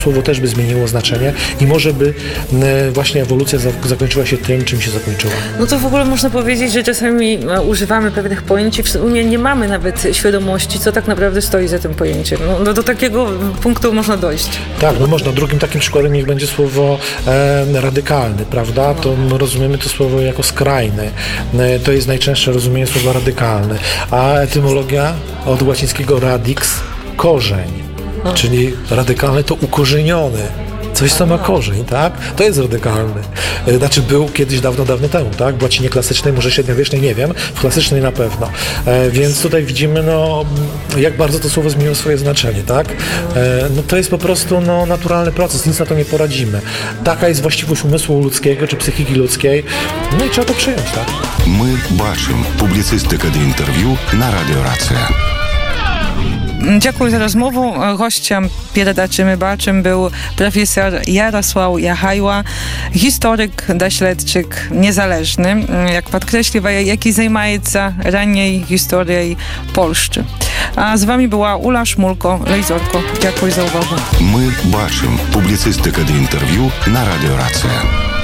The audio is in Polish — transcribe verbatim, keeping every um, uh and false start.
słowo też by zmieniło znaczenie i może by e, właśnie ewolucja za, zakończyła się tym, czym się zakończyła. No to w ogóle można powiedzieć, że czasami e, używamy pewnych pojęć i w sumie nie mamy nawet świadomości, co tak naprawdę stoi za tym pojęciem. No, no do takiego punktu można dojść. Tak, no można. Drugim takim przykładem niech będzie słowo e, radykalny, prawda? To my rozumiemy to słowo jako skrajny. E, to jest najczęstsze rozumienie słowa radykalny. A etymologia od łacińskiego radix, korzeń. Czyli radykalny to ukorzeniony. Coś, co ma korzeń, tak? To jest radykalny. Znaczy był kiedyś dawno, dawno temu, tak? W łacinie klasycznej, może średniowiecznej, nie wiem. W klasycznej na pewno. E, więc tutaj widzimy, no, jak bardzo to słowo zmieniło swoje znaczenie, tak? E, no to jest po prostu, no, naturalny proces, nic na to nie poradzimy. Taka jest właściwość umysłu ludzkiego, czy psychiki ludzkiej. No i trzeba to przyjąć, tak? My бачим. Публіцистика для інтерв'ю на Радіо Рація. Dziękuję za rozmowę. Gościem передачи «My бачим» był profesor Jarosław Jachajła, historyk, doświadczyk niezależny, jak podkreślił, jaki zajmuje się raniej historią Polski. A z wami była Ula Szmulko, Lejzorko. Dziękuję za uwagę. My бачим. Публіцистика для інтерв'ю на Радіо Рація.